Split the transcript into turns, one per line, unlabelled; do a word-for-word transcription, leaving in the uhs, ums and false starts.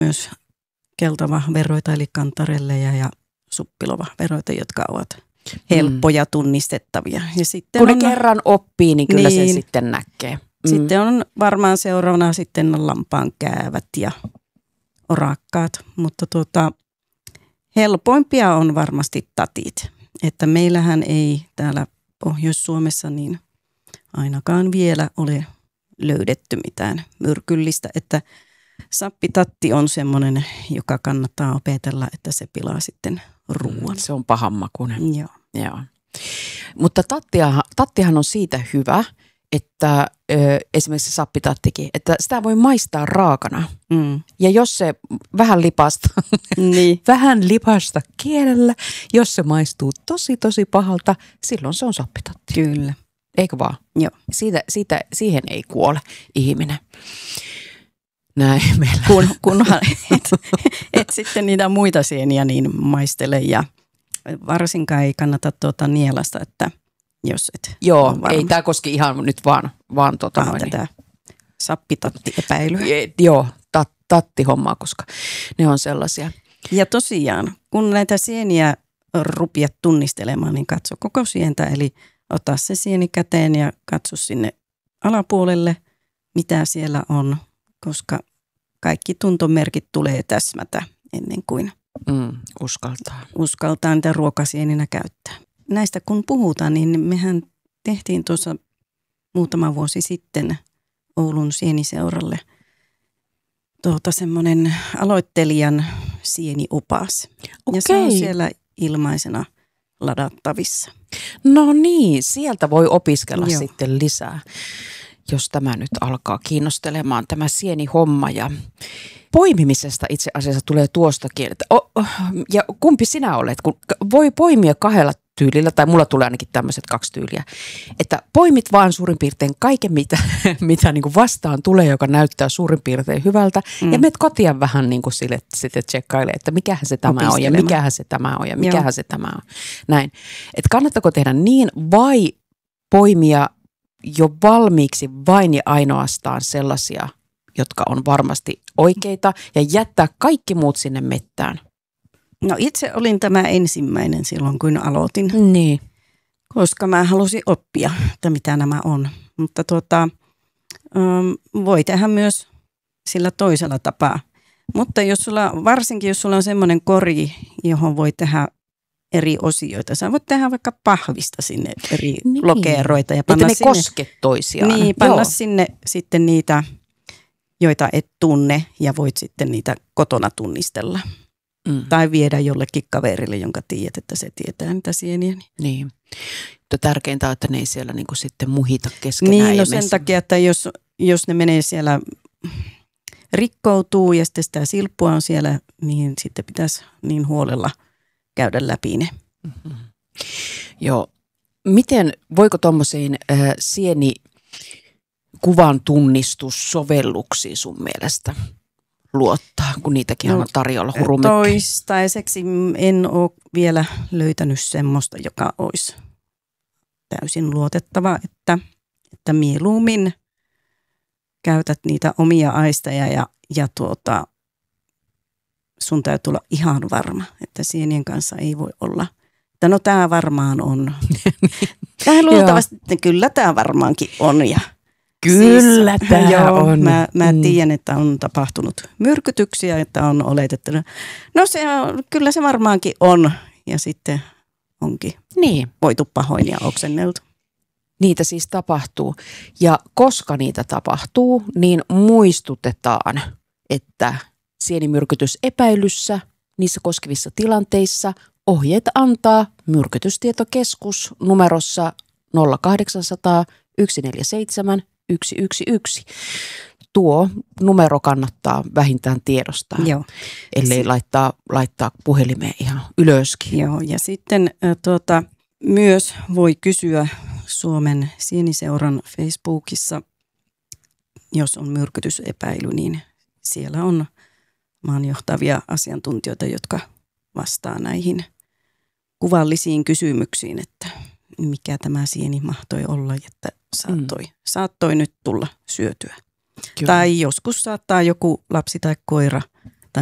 myös keltavahveroita eli kantarelleja ja suppilovahveroita, jotka ovat helppoja tunnistettavia. Ja sitten
kun
on,
ne kerran oppii, niin kyllä
niin,
sen sitten näkee. Mm.
Sitten on varmaan seuraavana sitten lampaan käävät ja orakkaat, mutta tuota, helpoimpia on varmasti tatit. Että meillähän ei täällä Pohjois-Suomessa niin ainakaan vielä ole löydetty mitään myrkyllistä, että sappitatti on semmoinen, joka kannattaa opetella, että se pilaa sitten ruoan.
Se on pahanmakuinen.
Joo.
Joo. Mutta tattiahan, tattihan on siitä hyvä, että ö, esimerkiksi sappitattikin, että sitä voi maistaa raakana.
Mm.
Ja jos se vähän lipasta,
niin.
vähän lipasta kielellä, jos se maistuu tosi tosi pahalta, silloin se on sappitatti.
Kyllä.
Eikö vaan?
Joo.
Siitä, siitä, siihen ei kuole ihminen. Näin meillä.
Kun, kunhan et, et sitten niitä muita sieniä niin maistele ja varsinkaan ei kannata tuota nielasta, että jos et.
Joo, ei tämä koski ihan nyt vaan, vaan tota noin.
Tätä sappitatti-epäilyä.
Joo, tat, tattihommaa, koska ne on sellaisia.
Ja tosiaan, kun näitä sieniä rupiat tunnistelemaan, niin katso koko sientä, eli ota se sieni käteen ja katso sinne alapuolelle, mitä siellä on, koska kaikki tuntomerkit tulee täsmätä ennen kuin
mm, uskaltaa.
uskaltaa niitä ruokasieninä käyttää. Näistä kun puhutaan, niin mehän tehtiin tuossa muutama vuosi sitten Oulun sieniseuralle tuota semmoinen aloittelijan sieniopas.
Okei.
Ja se on siellä ilmaisena ladattavissa.
No niin, sieltä voi opiskella
Joo.
sitten lisää, jos tämä nyt alkaa kiinnostelemaan tämä sienihomma. Ja poimimisesta itse asiassa tulee tuostakin, että oh, oh, ja kumpi sinä olet, kun voi poimia kahdella tyylillä, tai mulla tulee ainakin tämmöiset kaksi tyyliä, että poimit vaan suurin piirtein kaiken, mitä, mitä niin kuin vastaan tulee, joka näyttää suurin piirtein hyvältä, mm. ja menet kotiin vähän niin kuin sille, sitten tsekkailee, että mikähän se tämä on, ja mikähän se tämä on, ja mikähän Joo. se tämä on. Näin. Että kannattako tehdä niin, vai poimia jo valmiiksi vain ja ainoastaan sellaisia, jotka on varmasti oikeita, ja jättää kaikki muut sinne mettään?
No itse olin tämä ensimmäinen silloin, kun aloitin,
niin.
koska mä halusin oppia, että mitä nämä on. Mutta tuota, voi tehdä myös sillä toisella tapaa. Mutta jos sulla, varsinkin jos sulla on semmoinen kori, johon voi tehdä eri osioita. Sä voit tehdä vaikka pahvista sinne eri niin. lokeroita. Ja panna
että ne
sinne,
koske toisiaan.
Niin, panna
Joo.
sinne sitten niitä, joita et tunne, ja voit sitten niitä kotona tunnistella. Mm. Tai viedä jollekin kaverille, jonka tiedät, että se tietää niitä sieniä.
Niin. Mutta tärkeintä on, että ne ei siellä niinku sitten muhita keskenään.
Niin, no sen takia, että jos, jos ne menee siellä, rikkoutuu ja sitten sitä silppua on siellä, niin sitten pitäisi niin huolella käydä läpi ne.
Mm-hmm. Joo. Miten, voiko tuommoisiin äh, sienikuvan tunnistussovelluksiin sun mielestä luottaa, kun niitäkin no, on tarjolla hurumykkä?
Toistaiseksi en ole vielä löytänyt semmoista, joka olisi täysin luotettava, että, että mieluummin käytät niitä omia aisteja ja, ja tuota, sun täytyy olla ihan varma, että sienien kanssa ei voi olla. Että no tämä varmaan on. Tämä luultavasti, että kyllä tämä varmaankin on ja
Kyllä siis, tämä
joo,
on.
Mä, mä mm. tiedän, että on tapahtunut myrkytyksiä, että on oletettu. No se on, kyllä se varmaankin on. Ja sitten onkin
niin.
voitu pahoin ja oksenneltu.
Niitä siis tapahtuu. Ja koska niitä tapahtuu, niin muistutetaan, että sienimyrkytys epäilyssä, niissä koskevissa tilanteissa ohjeet antaa myrkytystietokeskus numerossa nolla kahdeksan nolla nolla yksi neljä seitsemän yksi yksi yksi. Tuo numero kannattaa vähintään tiedostaa,
Joo.
ellei laittaa, laittaa puhelimeen ihan ylöskin.
Joo, ja sitten äh, tuota, myös voi kysyä Suomen Sieniseuran Facebookissa, jos on myrkytysepäily, niin siellä on maanjohtavia asiantuntijoita, jotka vastaa näihin kuvallisiin kysymyksiin, että mikä tämä sieni mahtoi olla, että saattoi, mm. saattoi nyt tulla syötyä. Kyllä. Tai joskus saattaa joku lapsi tai koira